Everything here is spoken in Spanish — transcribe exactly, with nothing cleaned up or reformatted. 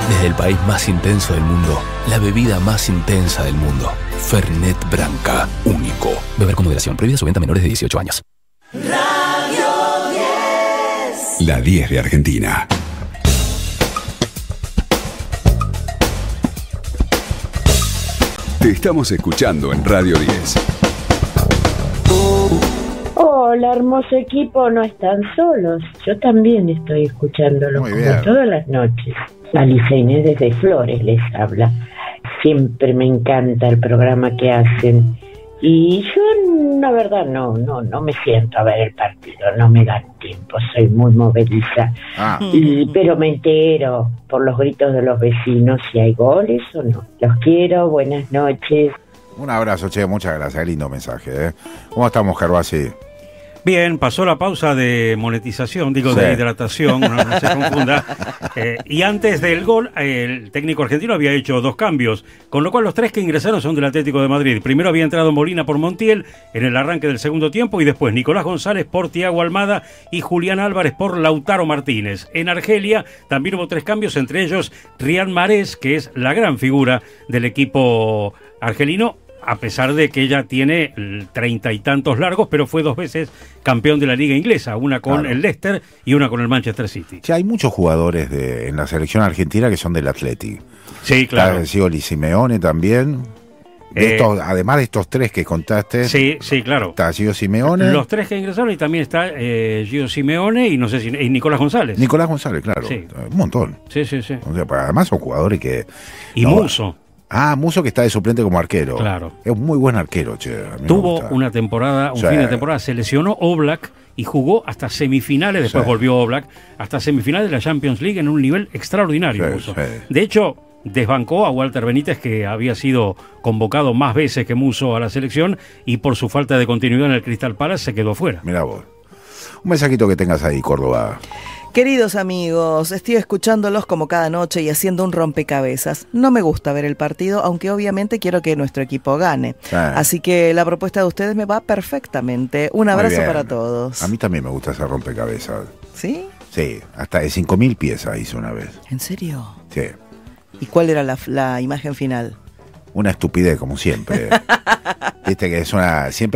Desde el país más intenso del mundo, la bebida más intensa del mundo. Fernet Branca, único. Beber con moderación. Prohibida su venta a menores de dieciocho años. Radio diez. La diez de Argentina. Te estamos escuchando en Radio diez. Hola, hermoso equipo, no están solos. Yo también estoy escuchándolo como todas las noches. Alicia Inés desde Flores les habla. Siempre me encanta el programa que hacen. Y yo, la verdad, no, no, no me siento a ver el partido, no me da tiempo, soy muy movediza. Ah. Y, pero me entero por los gritos de los vecinos si hay goles o no. Los quiero, buenas noches. Un abrazo, che, muchas gracias, qué lindo mensaje, ¿eh? ¿Cómo estamos, Gervasi? Bien, pasó la pausa de monetización, digo sí. de hidratación, no, no se confunda. Eh, y antes del gol, el técnico argentino había hecho dos cambios, con lo cual los tres que ingresaron son del Atlético de Madrid. Primero había entrado Molina por Montiel en el arranque del segundo tiempo y después Nicolás González por Thiago Almada y Julián Álvarez por Lautaro Martínez. En Argelia también hubo tres cambios, entre ellos Riyad Mahrez, que es la gran figura del equipo argelino, a pesar de que ella tiene treinta y tantos largos, pero fue dos veces campeón de la liga inglesa, una con claro. el Leicester y una con el Manchester City. Sí, hay muchos jugadores de, en la selección argentina que son del Athletic. Sí, claro. Está Scioli Simeone también. De eh, estos, además de estos tres que contaste. Sí, sí, claro. Está Gio Simeone. Los tres que ingresaron y también está eh, Gio Simeone y no sé si y Nicolás González. Nicolás González, claro. Sí. Un montón. Sí, sí, sí. O sea, además son jugadores que... Y no, Musso. Ah, Musso que está de suplente como arquero. Claro. Es un muy buen arquero, che. Tuvo una temporada, un sí. fin de temporada, se lesionó Oblak y jugó hasta semifinales, después sí. volvió Oblak, hasta semifinales de la Champions League en un nivel extraordinario. Sí, Musso. Sí. De hecho, desbancó a Walter Benítez, que había sido convocado más veces que Musso a la selección, y por su falta de continuidad en el Crystal Palace se quedó fuera. Mirá vos. Un mensajito que tengas ahí, Córdoba. Queridos amigos, estoy escuchándolos como cada noche y haciendo un rompecabezas. No me gusta ver el partido, aunque obviamente quiero que nuestro equipo gane. Ah. Así que la propuesta de ustedes me va perfectamente. Un abrazo para todos. A mí también me gusta ese rompecabezas. ¿Sí? Sí, hasta de cinco mil piezas hice una vez. ¿En serio? Sí. ¿Y cuál era la, la imagen final? Una estupidez, como siempre. Viste que es una... Siempre